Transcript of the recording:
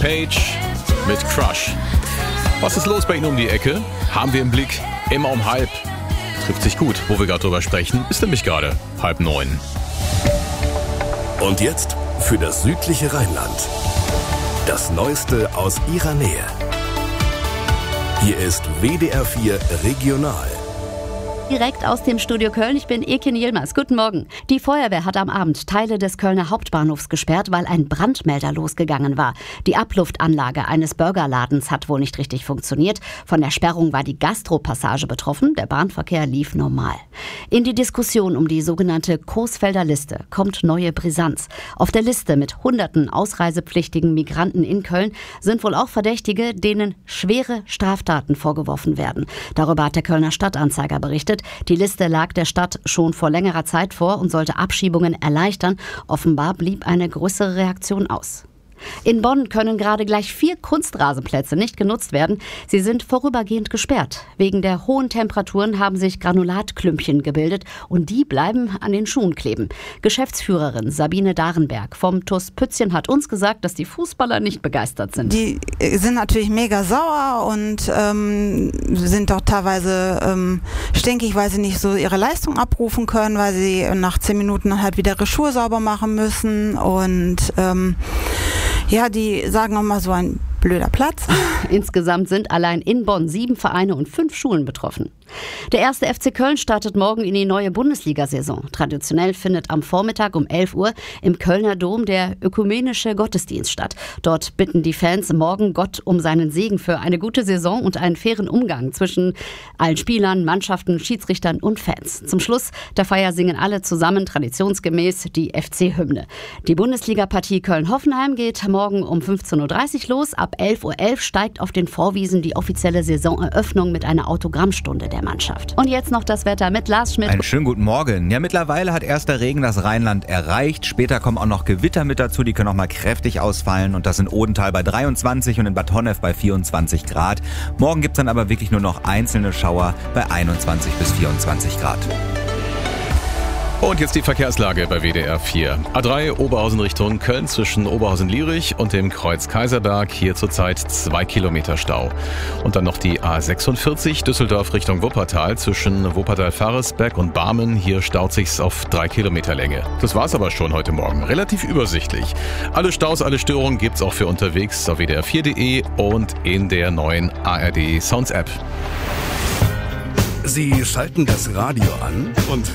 Page mit Crush. Was ist los bei Ihnen um die Ecke? Haben wir im Blick, immer um 8:30. Trifft sich gut, wo wir gerade drüber sprechen, ist nämlich gerade 8:30. Und jetzt für das südliche Rheinland. Das Neueste aus Ihrer Nähe. Hier ist WDR 4 Regional. Direkt aus dem Studio Köln, ich bin Ekin Yilmaz. Guten Morgen. Die Feuerwehr hat am Abend Teile des Kölner Hauptbahnhofs gesperrt, weil ein Brandmelder losgegangen war. Die Abluftanlage eines Burgerladens hat wohl nicht richtig funktioniert. Von der Sperrung war die Gastropassage betroffen, der Bahnverkehr lief normal. In die Diskussion um die sogenannte Coesfelder Liste kommt neue Brisanz. Auf der Liste mit hunderten ausreisepflichtigen Migranten in Köln sind wohl auch Verdächtige, denen schwere Straftaten vorgeworfen werden. Darüber hat der Kölner Stadtanzeiger berichtet. Die Liste lag der Stadt schon vor längerer Zeit vor und sollte Abschiebungen erleichtern. Offenbar blieb eine größere Reaktion aus. In Bonn können gerade gleich 4 Kunstrasenplätze nicht genutzt werden. Sie sind vorübergehend gesperrt. Wegen der hohen Temperaturen haben sich Granulatklümpchen gebildet und die bleiben an den Schuhen kleben. Geschäftsführerin Sabine Darenberg vom TuS Pützchen hat uns gesagt, dass die Fußballer nicht begeistert sind. Die sind natürlich mega sauer und sind doch teilweise stinkig, weil sie nicht so ihre Leistung abrufen können, weil sie nach 10 Minuten halt wieder ihre Schuhe sauber machen müssen und ja, die sagen auch mal so ein blöder Platz. Insgesamt sind allein in Bonn 7 Vereine und 5 Schulen betroffen. Der 1. FC Köln startet morgen in die neue Bundesliga-Saison. Traditionell findet am Vormittag um 11 Uhr im Kölner Dom der ökumenische Gottesdienst statt. Dort bitten die Fans morgen Gott um seinen Segen für eine gute Saison und einen fairen Umgang zwischen allen Spielern, Mannschaften, Schiedsrichtern und Fans. Zum Schluss der Feier singen alle zusammen traditionsgemäß die FC-Hymne. Die Bundesliga-Partie Köln-Hoffenheim geht morgen um 15.30 Uhr los. Ab 11.11 Uhr steigt auf den Vorwiesen die offizielle Saisoneröffnung mit einer Autogrammstunde der Mannschaft. Und jetzt noch das Wetter mit Lars Schmidt. Einen schönen guten Morgen. Ja, mittlerweile hat erster Regen das Rheinland erreicht. Später kommen auch noch Gewitter mit dazu, die können auch mal kräftig ausfallen. Und das in Odenthal bei 23 und in Bad Honnef bei 24 Grad. Morgen gibt es dann aber wirklich nur noch einzelne Schauer bei 21 bis 24 Grad. Und jetzt die Verkehrslage bei WDR 4. A3 Oberhausen Richtung Köln zwischen Oberhausen-Lierich und dem Kreuz Kaiserberg. Hier zurzeit 2 Kilometer Stau. Und dann noch die A46 Düsseldorf Richtung Wuppertal zwischen Wuppertal-Faresberg und Barmen. Hier staut sich's auf 3 Kilometer Länge. Das war's aber schon heute Morgen. Relativ übersichtlich. Alle Staus, alle Störungen gibt's auch für unterwegs auf wdr4.de und in der neuen ARD Sounds App. Sie schalten das Radio an und